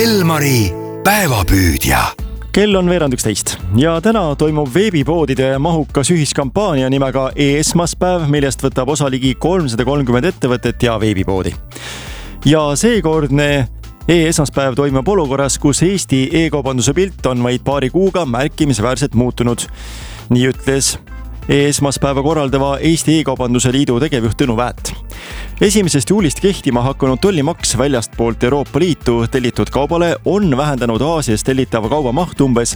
Elmari päevapüüdja. Kell on 11 ja täna toimub veebipoodide mahukas ühiskampaania nimega e-esmaspäev, millest võtab osa ligi 330 ettevõtet ja veebipoodi. Ja seekordne e-esmaspäev toimub olukorras, kus Eesti e-kaubanduse pilt on vaid paari kuuga märkimisväärselt muutunud. Nii ütles e-esmaspäeva korraldava Eesti e-kaubanduse liidu tegevjuht Tõnu Väät. 1. juulist kehtima hakanud tollimaks väljastpoolt Euroopa Liitu tellitud kaubale on vähendanud Aasias tellitava kauba maht umbes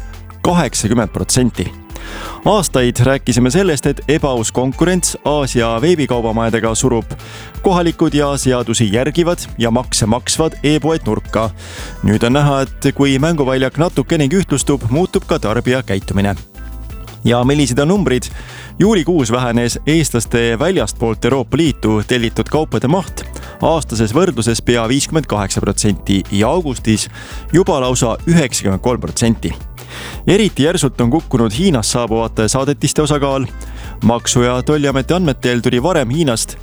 80%. Aastaid rääkisime sellest, et ebaaus konkurents Aasia veebikaubamajadega surub kohalikud ja seadusi järgivad ja makse maksvad e-poed nurka. Nüüd on näha, et kui mänguväljak natukenegi ühtlustub, muutub ka tarbija käitumine. Ja millised on numbrid? Juulikuus vähenes eestlaste väljastpoolt Euroopa Liitu tellitud kaupade maht aastases võrdluses pea 58% ja augustis juba lausa 93%. Eriti järsult on kukkunud Hiinast saabuvate saadetiste osakaal. Maksu- ja Tolliameti andmetel tuli varem Hiinast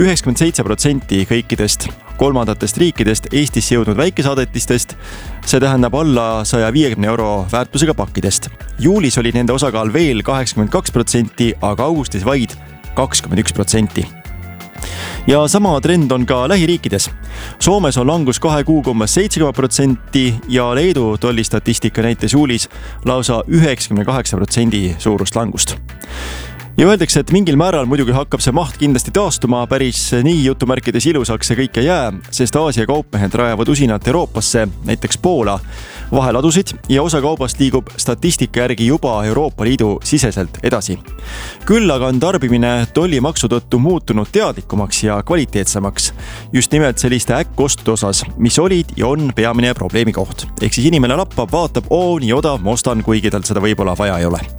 97% kõikidest kolmandatest riikidest Eestisse jõudnud väikesaadetistest. See tähendab alla 150 euro väärtusega pakkidest. Juulis oli nende osakaal veel 82%, aga augustis vaid 21%. Ja sama trend on ka lähiriikides. Soomes on langus 2 kuuga umbes 70% ja Leedu tollistatistika näitas juulis lausa 98% suurust langust. Ja öeldakse, et mingil määral muidugi hakkab see maht kindlasti taastuma, päris nii jutumärkides ilusaks see kõik ei jää, sest Aasia kaupmehed rajavad usinat Euroopasse, näiteks Poola, vaheladusid ja osa kaubast liigub statistika järgi juba Euroopa Liidu siseselt edasi. Küll aga on tarbimine tollimaksu tõttu muutunud teadlikumaks ja kvaliteetsemaks. Just nimelt selliste äkkostude osas, mis olid ja on peamine probleemi koht. Ehk siis inimene lappab, vaatab, nii odav, ma ostan, kuigi tal seda võib-olla vaja ei ole.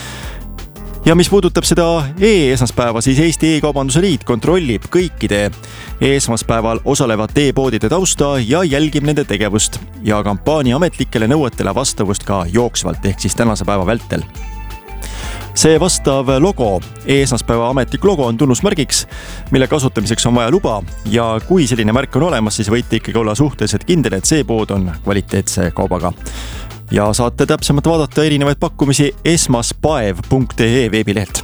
Ja mis puudutab seda e-esmaspäeva, siis Eesti e-kaubanduse liit kontrollib kõikide e-esmaspäeval osalevate e-poodide tausta ja jälgib nende tegevust ja kampaania ametlikele nõuetele vastavust ka jooksvalt ehk siis tänase päeva vältel. See vastav logo, e-esmaspäeva ametlik logo on tunnusmärgiks, mille kasutamiseks on vaja luba ja kui selline märk on olemas, siis võite ikkagi olla suhteliselt kindel, et see pood on kvaliteetse kaubaga. Ja saate täpsemalt vaadata erinevaid pakkumisi esmaspaev.ee veebilehelt.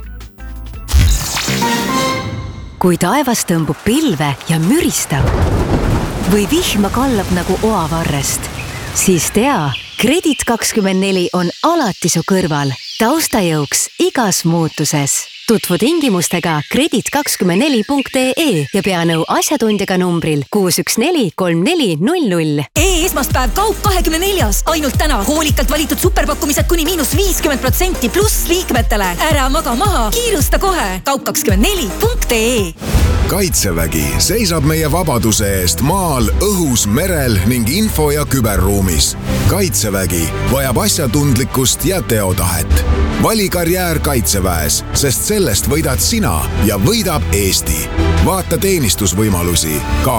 Kui taevas tõmbub pilve ja müristab või vihma kallab nagu oavarrest, siis tea, Kredit24 on alati su kõrval, taustajõuks igas muutuses. Tutvu tingimustega kredit24.ee ja pea nõu asjatundjaga numbril 6143400. E-esmaspäev Kaup 24. Ainult täna hoolikalt valitud superpakkumised kuni -50% pluss liikmetele. Ära maga maha, kiirusta kohe. Kaup24.ee. Kaitsevägi seisab meie vabaduse eest maal, õhus, merel ning info- ja küberruumis. Kaitsevägi vajab asjatundlikkust ja teotahet. Vali karjäär Kaitseväes, sest sellest võidad sina ja võidab Eesti. Vaata teenistusvõimalusi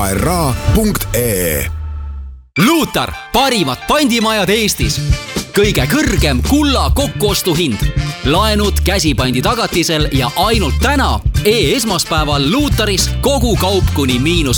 kra.ee. Luutar, parimad pandimajad Eestis. Kõige kõrgem kulla kokkuostuhind. Laenud käsipandi tagatisel ja ainult täna e-esmaspäeval Luutaris kogu kaup kuni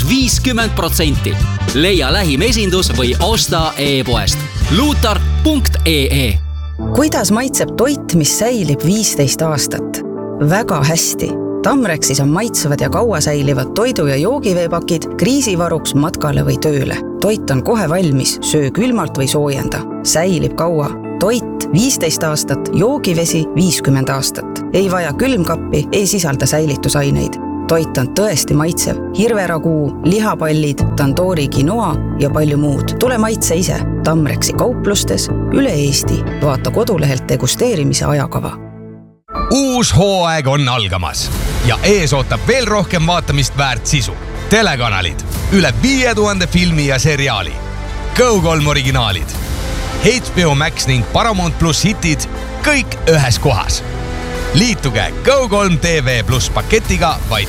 -50%. Leia lähim esindus või osta e-poest. Luutar.ee. Kuidas maitseb toit, mis säilib 15 aastat? Väga hästi. Tamrexis on maitsevad ja kaua säilivad toidu- ja joogiveepakid kriisivaruks matkale või tööle. Toit on kohe valmis, söö külmalt või soojenda. Säilib kaua. Toit 15 aastat, joogivesi 50 aastat. Ei vaja külmkappi, ei sisalda säilitusaineid. Toit on tõesti maitsev. Hirveraguu, lihapallid, tandoori quinoa ja palju muud. Tule maitse ise. Tamrexi kauplustes üle Eesti. Vaata kodulehelt degusteerimise ajakava. Uus hooaeg on algamas ja ees ootab veel rohkem vaatamist väärt sisu. Telekanalid, üle 5000 filmi ja seriaali. Go3 originaalid, HBO Max ning Paramount Plus hitid, kõik ühes kohas. Liituge Go3 TV Plus paketiga vaid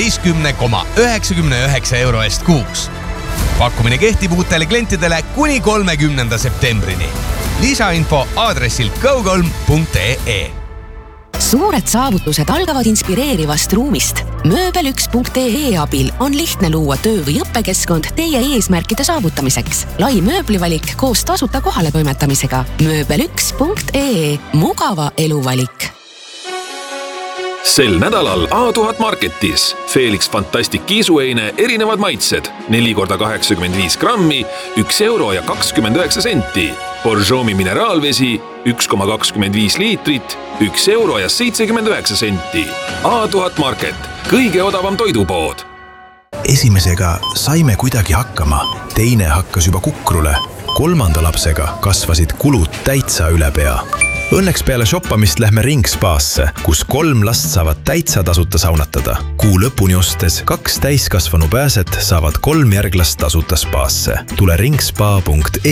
12,99 euro eest kuus. Pakkumine kehtib uutele klientidele kuni 30. septembrini. Lisainfo aadressil go3.ee. Suured saavutused algavad inspireerivast ruumist. Mööbel1.ee abil on lihtne luua töö- või õppekeskkond teie eesmärkide saavutamiseks. Lai mööblivalik koos tasuta kohale toimetamisega. Mööbel1.ee. Mugava eluvalik. Sel nädalal A1000 Marketis Felix Fantastic kiisuheine erinevad maitsed 4x85 grammi, 1 euro ja 29 senti. Borjomi mineraalvesi 1,25 liitrit, 1 euro ja 79 senti. A1000 Market, kõige odavam toidupood. Esimesega saime kuidagi hakkama, teine hakkas juba kukrule. 3. lapsega kasvasid kulud täitsa üle pea. Õnneks peale shoppamist lähme Ringspaasse, kus 3 last saavad täitsa tasuta saunatada. Kuu lõpuni ostes 2 täiskasvanu pääset saavad 3 järglast tasuta spaasse. Tule ringspa.ee.